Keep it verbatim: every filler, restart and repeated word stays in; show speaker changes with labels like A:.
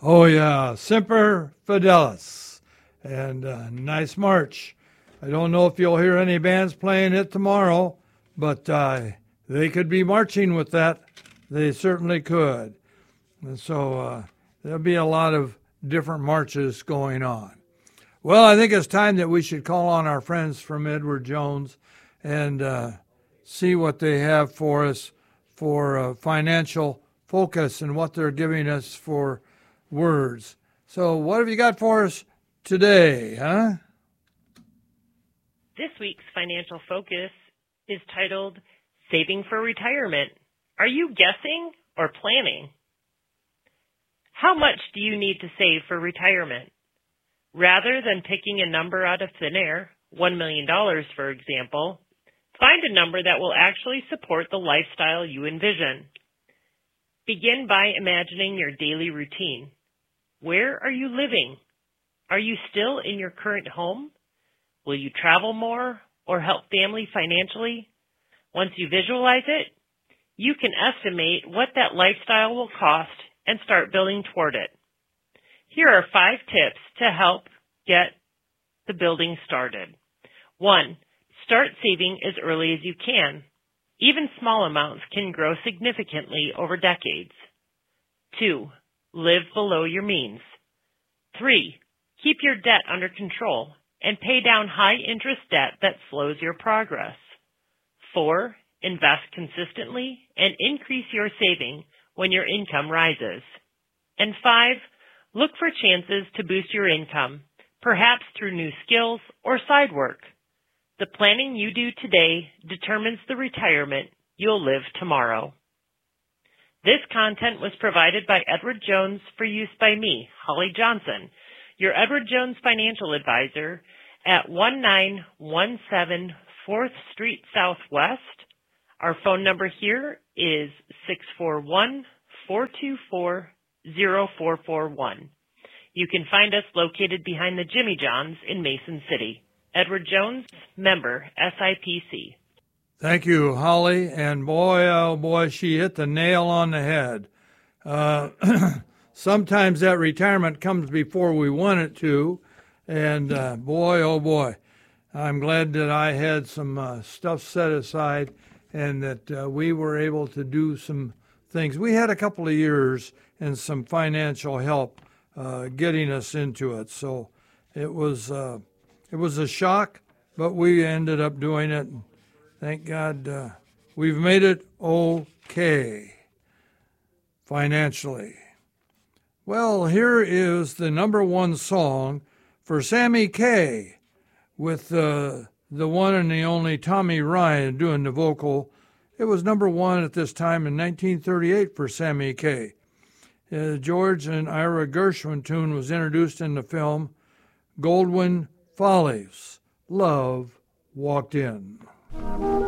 A: Oh, yeah, Semper Fidelis. And uh, nice march. I don't know if you'll hear any bands playing it tomorrow, but uh, they could be marching with that. They certainly could. And so uh, there'll be a lot of different marches going on. Well, I think it's time that we should call on our friends from Edward Jones and uh, see what they have for us for uh, financial focus and what they're giving us for words. So what have you got for us today, huh?
B: This week's financial focus is titled Saving for Retirement. Are you guessing or planning? How much do you need to save for retirement? Rather than picking a number out of thin air, one million dollars for example, find a number that will actually support the lifestyle you envision. Begin by imagining your daily routine. Where are you living? Are you still in your current home? Will you travel more or help family financially? Once you visualize it, you can estimate what that lifestyle will cost and start building toward it. Here are five tips to help get the building started. One, start saving as early as you can. Even small amounts can grow significantly over decades. Two, live below your means. Three, keep your debt under control and pay down high-interest debt that slows your progress. Four, invest consistently and increase your saving when your income rises. And five, look for chances to boost your income, perhaps through new skills or side work. The planning you do today determines the retirement you'll live tomorrow. This content was provided by Edward Jones for use by me, Holly Johnson, your Edward Jones financial advisor at one nine one seven fourth Street Southwest. Our phone number here is six four one, four two four, zero four four one. You can find us located behind the Jimmy John's in Mason City. Edward Jones, member S I P C.
A: Thank you, Holly. And boy, oh boy, she hit the nail on the head. Uh, sometimes that retirement comes before we want it to. And uh, boy, oh boy, I'm glad that I had some uh, stuff set aside and that uh, we were able to do some things. We had a couple of years and some financial help uh, getting us into it. So it was uh, it was a shock, but we ended up doing it. Thank God uh, we've made it okay financially. Well, here is the number one song for Sammy Kaye with uh, the one and the only Tommy Ryan doing the vocal. It was number one at this time in nineteen thirty-eight for Sammy Kaye. Uh, George and Ira Gershwin tune was introduced in the film Goldwyn Follies. Love Walked In.